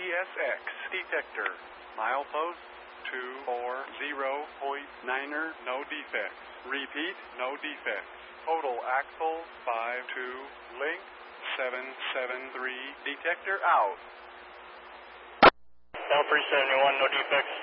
PSX detector. Milepost 240.9er, no defects. Repeat, no defects. Total axle 52, link 773, detector out. L371, no defects.